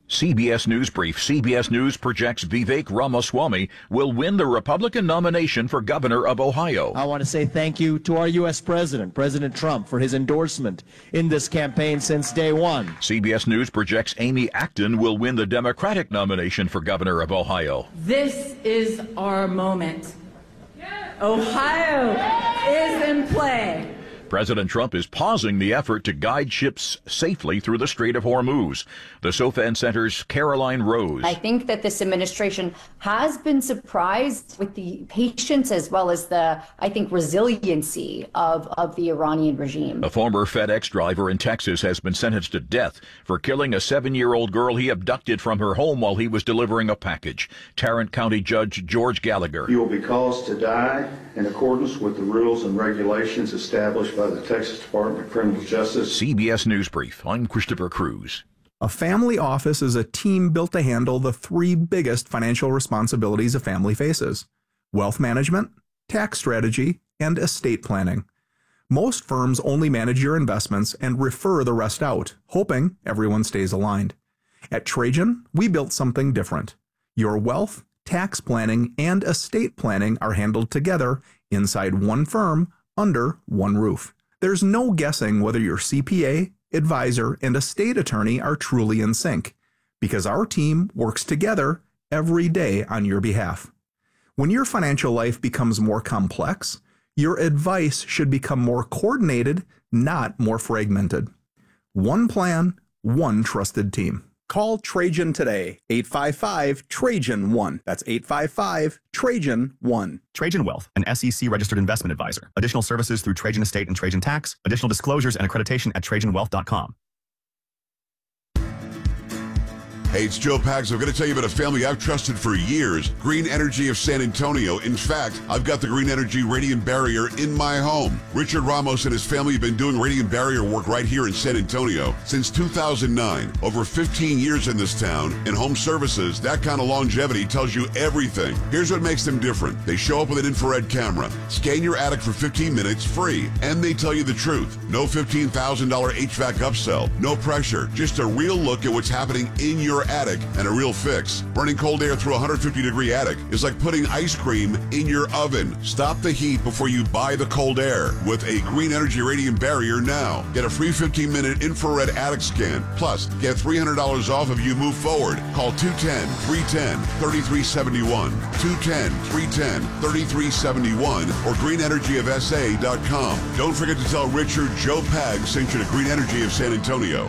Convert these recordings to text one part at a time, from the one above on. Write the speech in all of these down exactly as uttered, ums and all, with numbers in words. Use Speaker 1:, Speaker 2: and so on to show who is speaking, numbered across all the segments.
Speaker 1: C B S News Brief. C B S News projects Vivek Ramaswamy will win the Republican nomination for governor of Ohio.
Speaker 2: I want to say thank you to our U S President, President Trump, for his endorsement in this campaign since day one.
Speaker 1: C B S News projects Amy Acton will win the Democratic nomination for governor of Ohio.
Speaker 3: This is our moment. Ohio is in play.
Speaker 1: President Trump is pausing the effort to guide ships safely through the Strait of Hormuz. The SOFAN Center's Caroline Rose.
Speaker 4: I think that this administration has been surprised with the patience as well as the, I think, resiliency of, of the Iranian regime.
Speaker 1: A former FedEx driver in Texas has been sentenced to death for killing a seven-year-old girl he abducted from her home while he was delivering a package. Tarrant County Judge George Gallagher.
Speaker 5: You will be caused to die in accordance with the rules and regulations established by the Texas Department of Criminal Justice.
Speaker 1: C B S News Brief. I'm Christopher Cruz.
Speaker 6: A family office is a team built to handle the three biggest financial responsibilities a family faces: wealth management, tax strategy, and estate planning. Most firms only manage your investments and refer the rest out, hoping everyone stays aligned. At Trajan, we built something different. Your wealth, tax planning, and estate planning are handled together inside one firm, under one roof. There's no guessing whether your C P A, advisor, and estate attorney are truly in sync, because our team works together every day on your behalf. When your financial life becomes more complex, your advice should become more coordinated, not more fragmented. One plan, one trusted team. Call Trajan today, eight five five, Trajan one. That's eight five five, Trajan one.
Speaker 7: Trajan Wealth, an S E C-registered investment advisor. Additional services through Trajan Estate and Trajan Tax. Additional disclosures and accreditation at trajan wealth dot com.
Speaker 8: Hey, it's Joe Pags. I'm going to tell you about a family I've trusted for years, Green Energy of San Antonio. In fact, I've got the Green Energy Radiant Barrier in my home. Richard Ramos and his family have been doing radiant barrier work right here in San Antonio since two thousand nine. Over fifteen years in this town. In home services, that kind of longevity tells you everything. Here's what makes them different. They show up with an infrared camera, scan your attic for fifteen minutes free, and they tell you the truth. No fifteen thousand dollars H V A C upsell, no pressure, just a real look at what's happening in your attic and a real fix. Running cold air through a one hundred fifty degree attic is like putting ice cream in your oven. Stop the heat before you buy the cold air with a Green Energy Radiant Barrier now. Get a free fifteen minute infrared attic scan. Plus, get three hundred dollars off if you move forward. Call two one zero, three one zero, three three seven one, two one zero, three one zero, three three seven one, or green energy of s a dot com. Don't forget to tell Richard Joe Pag sent you to Green Energy of San Antonio.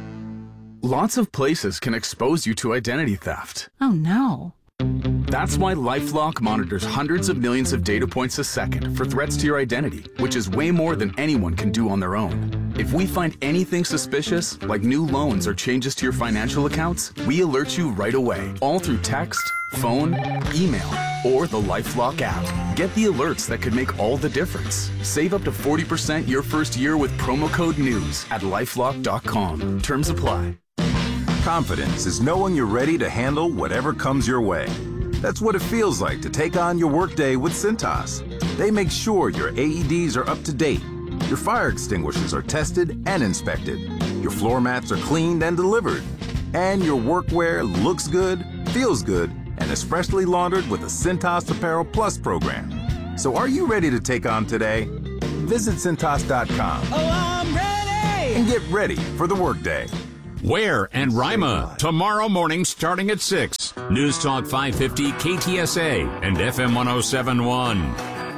Speaker 9: Lots of places can expose you to identity theft.
Speaker 10: Oh no.
Speaker 9: That's why LifeLock monitors hundreds of millions of data points a second for threats to your identity, which is way more than anyone can do on their own. If we find anything suspicious, like new loans or changes to your financial accounts, we alert you right away, all through text, phone, email, or the LifeLock app. Get the alerts that could make all the difference. Save up to forty percent your first year with promo code NEWS at lifelock dot com. Terms apply.
Speaker 11: Confidence is knowing you're ready to handle whatever comes your way. That's what it feels like to take on your workday with Cintas. They make sure your A E Ds are up to date, your fire extinguishers are tested and inspected, your floor mats are cleaned and delivered, and your workwear looks good, feels good, and is freshly laundered with the Cintas Apparel Plus program. So are you ready to take on today? Visit Cintas dot com.
Speaker 12: Oh, I'm ready!
Speaker 11: And get ready for the workday.
Speaker 13: Ware and Rima, tomorrow morning starting at six. News Talk five fifty K T S A and F M one oh seven point one.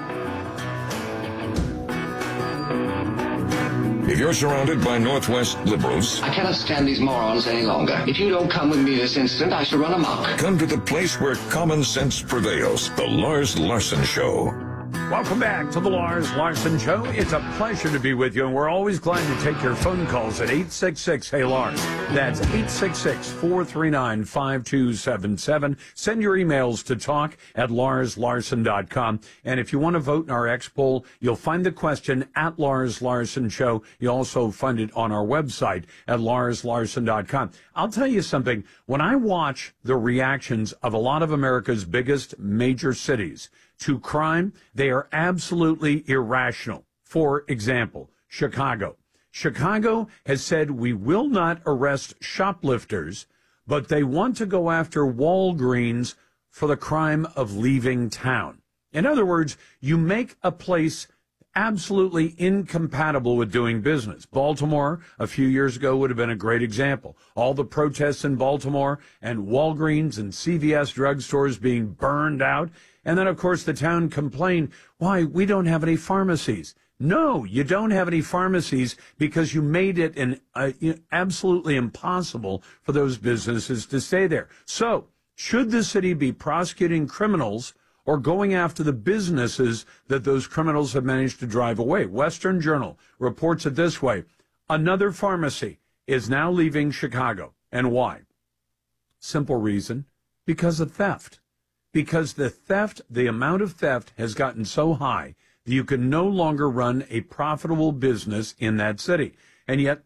Speaker 14: If you're surrounded by Northwest liberals,
Speaker 15: I cannot stand these morons any longer. If you don't come with me this instant, I shall run amok.
Speaker 14: Come to the place where common sense prevails. The Lars Larson Show.
Speaker 16: Welcome back to the Lars Larson Show. It's a pleasure to be with you, and we're always glad to take your phone calls at eight six six, hey Lars. That's eight six six, four three nine, five two seven seven. Send your emails to talk at lars larson dot com. And if you want to vote in our X poll, you'll find the question at Lars Larson Show. You'll also find it on our website at lars larson dot com. I'll tell you something. When I watch the reactions of a lot of America's biggest major cities to crime, they are absolutely irrational. For example, Chicago. Chicago has said we will not arrest shoplifters, but they want to go after Walgreens for the crime of leaving town. In other words, you make a place absolutely incompatible with doing business. Baltimore, a few years ago, would have been a great example. All the protests in Baltimore and Walgreens and C V S drugstores being burned out. And then, of course, the town complained, why, we don't have any pharmacies. No, you don't have any pharmacies because you made it an, uh, absolutely impossible for those businesses to stay there. So, should the city be prosecuting criminals or going after the businesses that those criminals have managed to drive away? Western Journal reports it this way. Another pharmacy is now leaving Chicago. And why? Simple reason, because of theft. Because the theft, the amount of theft has gotten so high that you can no longer run a profitable business in that city. And yet,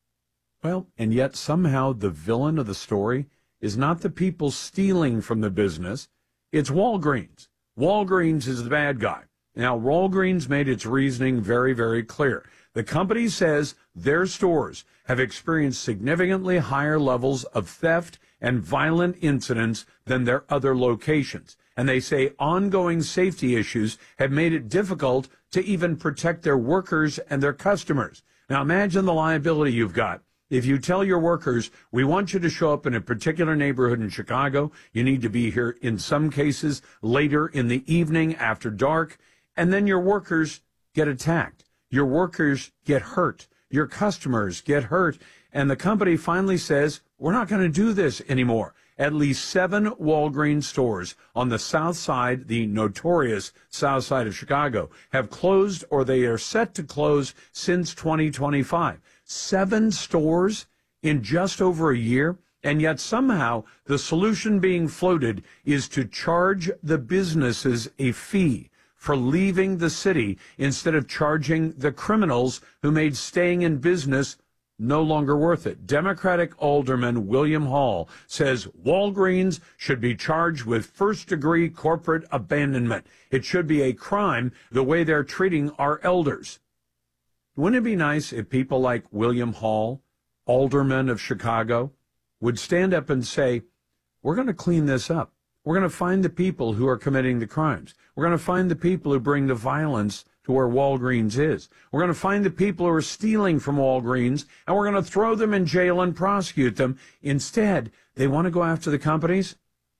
Speaker 16: well, and yet somehow the villain of the story is not the people stealing from the business, it's Walgreens. Walgreens is the bad guy. Now, Walgreens made its reasoning very, very clear. The company says their stores have experienced significantly higher levels of theft and violent incidents than their other locations. And they say ongoing safety issues have made it difficult to even protect their workers and their customers. Now, imagine the liability you've got. If you tell your workers, we want you to show up in a particular neighborhood in Chicago, you need to be here in some cases later in the evening after dark, and then your workers get attacked. Your workers get hurt. Your customers get hurt. And the company finally says, we're not going to do this anymore. At least seven Walgreens stores on the south side, the notorious south side of Chicago, have closed or they are set to close since twenty twenty-five. Seven stores in just over a year, and yet somehow the solution being floated is to charge the businesses a fee for leaving the city instead of charging the criminals who made staying in business no longer worth it. Democratic Alderman William Hall says Walgreens should be charged with first-degree corporate abandonment. It should be a crime the way they're treating our elders. Wouldn't it be nice if people like William Hall, alderman of Chicago, would stand up and say, we're going to clean this up. We're going to find the people who are committing the crimes. We're going to find the people who bring the violence to where Walgreens is. We're going to find the people who are stealing from Walgreens, and we're going to throw them in jail and prosecute them. Instead, they want to go after the companies.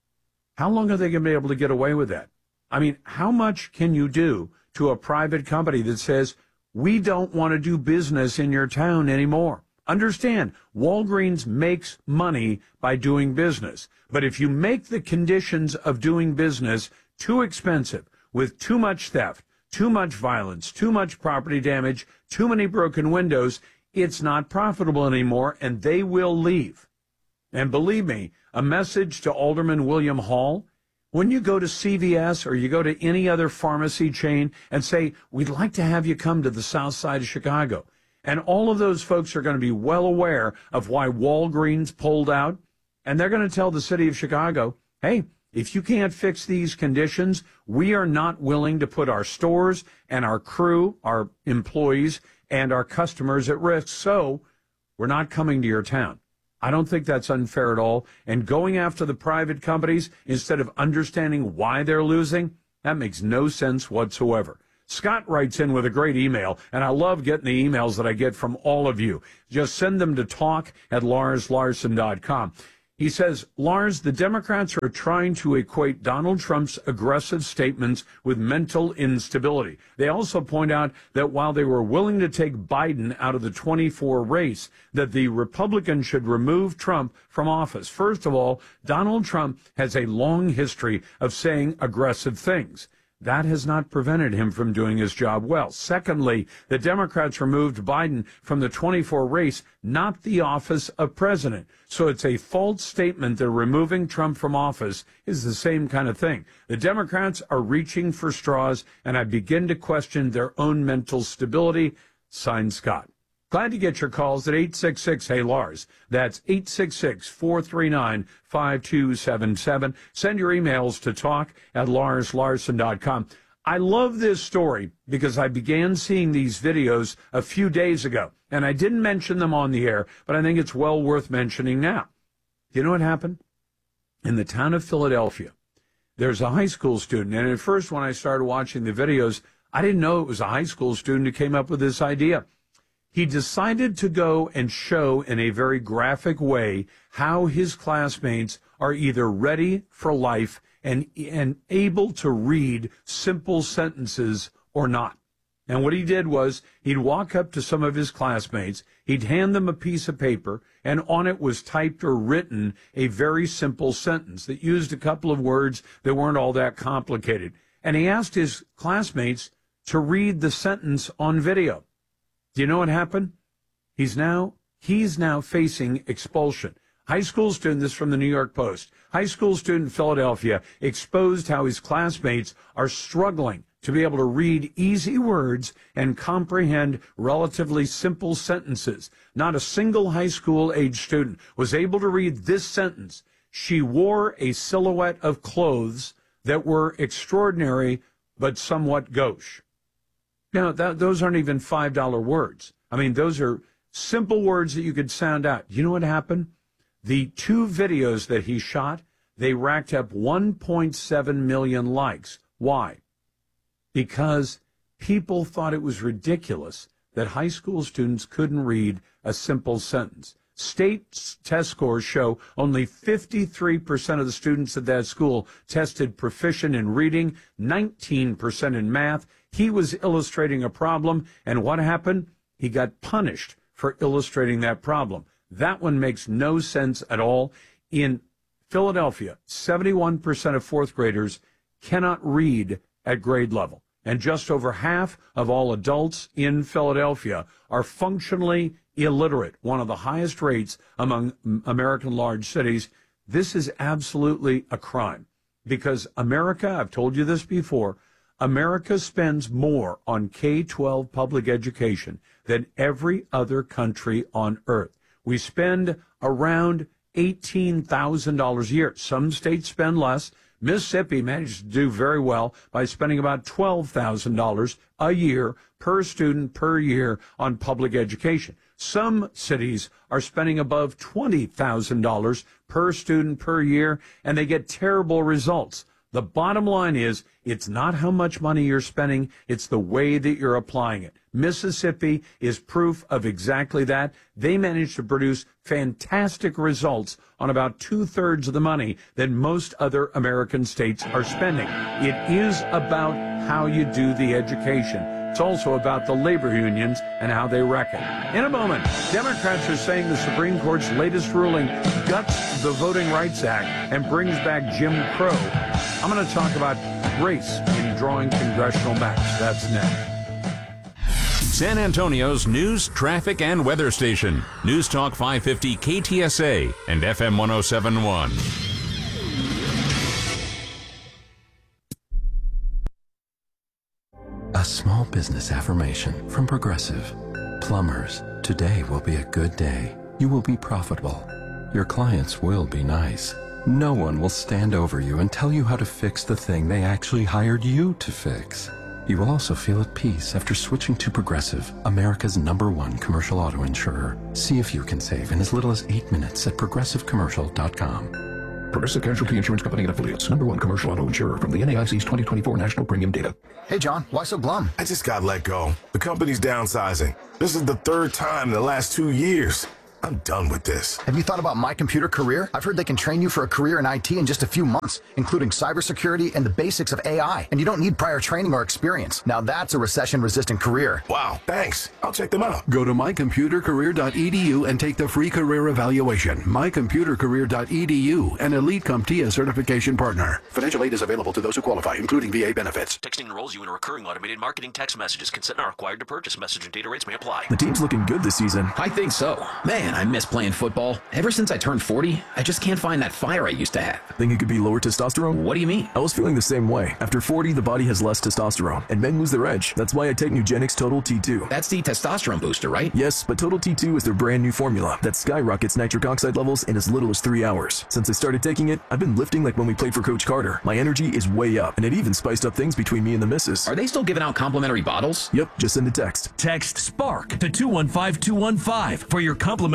Speaker 16: How long are they going to be able to get away with that? I mean, how much can you do to a private company that says, we don't want to do business in your town anymore? Understand, Walgreens makes money by doing business. But if you make the conditions of doing business too expensive, with too much theft, too much violence, too much property damage, too many broken windows, it's not profitable anymore, and they will leave. And believe me, a message to Alderman William Hall, when you go to C V S or you go to any other pharmacy chain and say, we'd like to have you come to the south side of Chicago, and all of those folks are going to be well aware of why Walgreens pulled out, and they're going to tell the city of Chicago, hey, if you can't fix these conditions, we are not willing to put our stores and our crew, our employees, and our customers at risk, so we're not coming to your town. I don't think that's unfair at all. And going after the private companies instead of understanding why they're losing, that makes no sense whatsoever. Scott writes in with a great email, and I love getting the emails that I get from all of you. Just send them to talk at lars larson dot com. He says, Lars, the Democrats are trying to equate Donald Trump's aggressive statements with mental instability. They also point out that while they were willing to take Biden out of the twenty-four race, that the Republicans should remove Trump from office. First of all, Donald Trump has a long history of saying aggressive things. That has not prevented him from doing his job well. Secondly, the Democrats removed Biden from the twenty-four race, not the office of president. So it's a false statement that removing Trump from office is the same kind of thing. The Democrats are reaching for straws, and I begin to question their own mental stability. Signed, Scott. Glad to get your calls at eight six six, hey Lars. That's eight six six, four three nine, five two seven seven. Send your emails to talk at lars larson dot com. I love this story because I began seeing these videos a few days ago, and I didn't mention them on the air, but I think it's well worth mentioning now. Do you know what happened? In the town of Philadelphia, there's a high school student. And at first, when I started watching the videos, I didn't know it was a high school student who came up with this idea. He decided to go and show in a very graphic way how his classmates are either ready for life and, and able to read simple sentences or not. And what he did was he'd walk up to some of his classmates, he'd hand them a piece of paper, and on it was typed or written a very simple sentence that used a couple of words that weren't all that complicated. And he asked his classmates to read the sentence on video. Do you know what happened? He's now, he's now facing expulsion. High school student, this is from the New York Post, high school student in Philadelphia exposed how his classmates are struggling to be able to read easy words and comprehend relatively simple sentences. Not a single high school age student was able to read this sentence. She wore a silhouette of clothes that were extraordinary but somewhat gauche. Now, that, those aren't even five dollar words. I mean, those are simple words that you could sound out. You know what happened? The two videos that he shot, they racked up one point seven million likes. Why? Because people thought it was ridiculous that high school students couldn't read a simple sentence. State test scores show only fifty-three percent of the students at that school tested proficient in reading, nineteen percent in math. He was illustrating a problem, and what happened? He got punished for illustrating that problem. That one makes no sense at all. In Philadelphia, seventy-one percent of fourth graders cannot read at grade level. And just over half of all adults in Philadelphia are functionally illiterate, one of the highest rates among American large cities. This is absolutely a crime because America, I've told you this before, America spends more on K twelve public education than every other country on earth. We spend around eighteen thousand dollars a year. Some states spend less. Mississippi managed to do very well by spending about twelve thousand dollars a year per student per year on public education. Some cities are spending above twenty thousand dollars per student per year, and they get terrible results. The bottom line is, it's not how much money you're spending, it's the way that you're applying it. Mississippi is proof of exactly that. They managed to produce fantastic results on about two-thirds of the money that most other American states are spending. It is about how you do the education. It's also about the labor unions and how they reckon. In a moment, Democrats are saying the Supreme Court's latest ruling guts the Voting Rights Act and brings back Jim Crow. I'm going to talk about race in drawing congressional maps. That's next.
Speaker 13: San Antonio's news, traffic, and weather station. News Talk five fifty K T S A and F M one oh seven point one.
Speaker 10: A small business affirmation from Progressive. Plumbers, today will be a good day. You will be profitable. Your clients will be nice. No one will stand over you and tell you how to fix the thing they actually hired you to fix. You will also feel at peace after switching to Progressive, America's number one commercial auto insurer. See if you can save in as little as eight minutes at progressive commercial dot com.
Speaker 17: Progressive Casualty Insurance Company and Affiliates, number one commercial auto insurer from the N A I C's twenty twenty-four National Premium Data.
Speaker 18: Hey, John, why so glum?
Speaker 19: I just got let go. The company's downsizing. This is the third time in the last two years. I'm done with this.
Speaker 18: Have you thought about My Computer Career? I've heard they can train you for a career in I T in just a few months, including cybersecurity and the basics of A I. And you don't need prior training or experience. Now that's a recession-resistant career.
Speaker 19: Wow, thanks. I'll check them out.
Speaker 17: Go to my computer career dot e d u and take the free career evaluation. my computer career dot e d u, an Elite CompTIA certification partner. Financial aid is available to those who qualify, including V A benefits.
Speaker 20: Texting enrolls you in a recurring automated marketing text messages. Consent not required to purchase. Message and data rates may apply.
Speaker 21: The team's looking good this season. I think so. Man, I miss playing football. Ever since I turned forty, I just can't find that fire I used to have.
Speaker 22: Think it could be lower testosterone?
Speaker 21: What do you mean?
Speaker 22: I was feeling the same way. After forty, the body has less testosterone, and men lose their edge. That's why I take Nugenix Total T two.
Speaker 21: That's the testosterone booster, right?
Speaker 22: Yes, but Total T two is their brand new formula that skyrockets nitric oxide levels in as little as three hours. Since I started taking it, I've been lifting like when we played for Coach Carter. My energy is way up, and it even spiced up things between me and the missus.
Speaker 21: Are they still giving out complimentary bottles?
Speaker 22: Yep, just send a text.
Speaker 23: Text SPARK to two one five two one five for your complimentary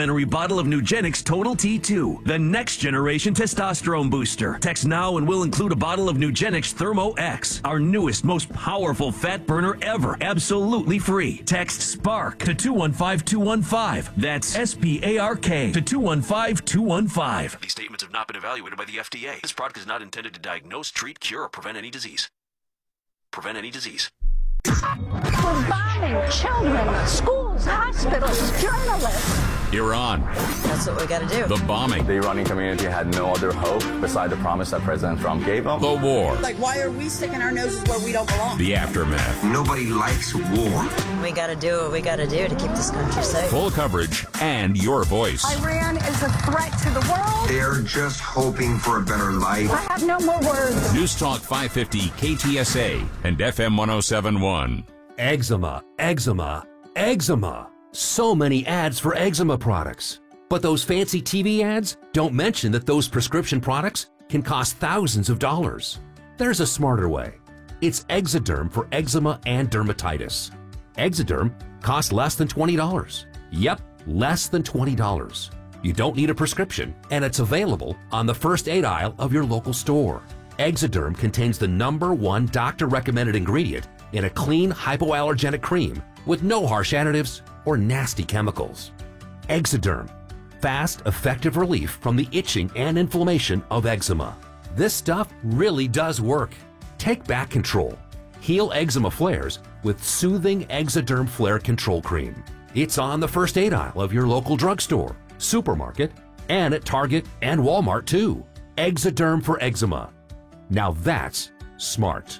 Speaker 2: complimentary bottle of Nugenix Total T two, the next generation testosterone booster. Text now and we'll include a bottle of Nugenix Thermo X, our newest, most powerful fat burner ever, absolutely free. Text SPARK to two one five two one five. That's S P A R K to two one five two one five.
Speaker 20: These statements have not been evaluated by the F D A. This product is not intended to diagnose, treat, cure, or prevent any disease. Prevent any disease.
Speaker 3: We're bombing children, schools, hospitals, journalists.
Speaker 13: Iran.
Speaker 23: That's what we got to do.
Speaker 13: The bombing.
Speaker 24: The Iranian community had no other hope beside the promise that President Trump gave them.
Speaker 13: The war.
Speaker 25: Like, why are we sticking our noses where we don't belong?
Speaker 13: The aftermath.
Speaker 24: Nobody likes war.
Speaker 23: We got to do what we got to do to keep this country safe.
Speaker 13: Full coverage and your voice.
Speaker 3: Iran is a threat to the world.
Speaker 24: They're just hoping for a better life.
Speaker 3: I have no more words.
Speaker 13: News Talk five fifty K T S A and F M one oh seven point one.
Speaker 26: Eczema, eczema, eczema. So many ads for eczema products. But those fancy T V ads don't mention that those prescription products can cost thousands of dollars. There's a smarter way. It's Exoderm for eczema and dermatitis. Exoderm costs less than twenty dollars. Yep, less than twenty dollars. You don't need a prescription, and it's available on the first aid aisle of your local store. Exoderm contains the number one doctor-recommended ingredient in a clean hypoallergenic cream with no harsh additives or nasty chemicals. Exoderm. Fast, effective relief from the itching and inflammation of eczema. This stuff really does work. Take back control. Heal eczema flares with soothing Exoderm Flare Control Cream. It's on the first aid aisle of your local drugstore, supermarket, and at Target and Walmart too. Exoderm for eczema. Now that's smart.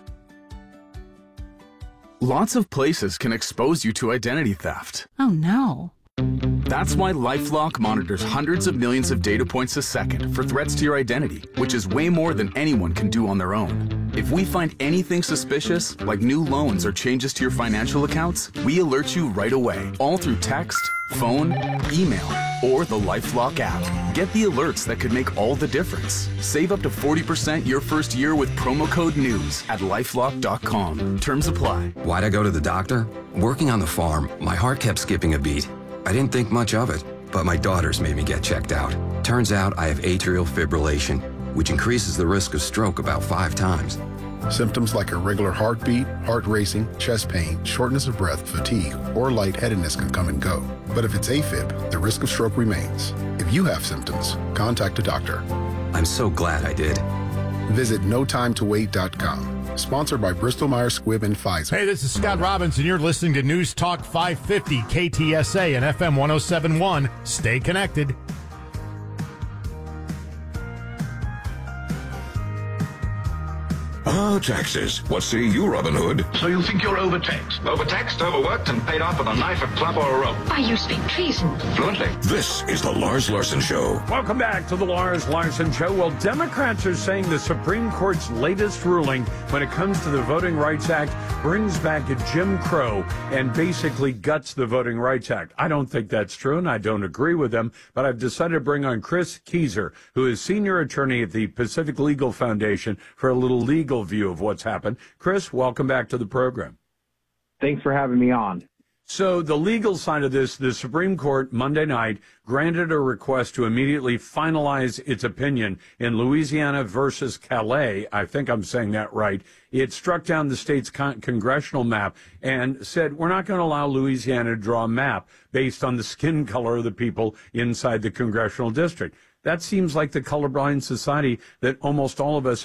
Speaker 9: Lots of places can expose you to identity theft.
Speaker 27: Oh no.
Speaker 9: That's why LifeLock monitors hundreds of millions of data points a second for threats to your identity, which is way more than anyone can do on their own. If we find anything suspicious, like new loans or changes to your financial accounts, we alert you right away, all through text, phone, email, or the LifeLock app. Get the alerts that could make all the difference. Save up to forty percent your first year with promo code NEWS at lifelock dot com. Terms apply.
Speaker 10: Why'd I go to the doctor? Working on the farm, my heart kept skipping a beat. I didn't think much of it, but my daughters made me get checked out. Turns out I have atrial fibrillation, which increases the risk of stroke about five times.
Speaker 28: Symptoms like irregular heartbeat, heart racing, chest pain, shortness of breath, fatigue, or lightheadedness can come and go. But if it's AFib, the risk of stroke remains. If you have symptoms, contact a doctor.
Speaker 10: I'm so glad I did.
Speaker 28: Visit no time to wait dot com. Sponsored by Bristol Myers Squibb and Pfizer.
Speaker 29: Hey, this is Scott Robinson. You're listening to News Talk five fifty K T S A and F M one oh seven point one. Stay connected.
Speaker 14: Ah, taxes. What say you, Robin Hood?
Speaker 15: So you think you're overtaxed? Overtaxed, overworked, and paid off with a knife, a club, or a rope?
Speaker 3: Why, you speak treason.
Speaker 15: Fluently.
Speaker 14: This is the Lars Larson Show.
Speaker 16: Welcome back to the Lars Larson Show. Well, Democrats are saying the Supreme Court's latest ruling when it comes to the Voting Rights Act brings back a Jim Crow and basically guts the Voting Rights Act. I don't think that's true, and I don't agree with them, but I've decided to bring on Chris Kieser, who is senior attorney at the Pacific Legal Foundation, for a little legal view of what's happened. Chris, welcome back to the program.
Speaker 30: Thanks for having me on.
Speaker 16: So the legal side of this, the Supreme Court Monday night granted a request to immediately finalize its opinion in Louisiana versus Calais. I think I'm saying that right. It struck down the state's con- congressional map and said, we're not going to allow Louisiana to draw a map based on the skin color of the people inside the congressional district. That seems like the colorblind society that almost all of us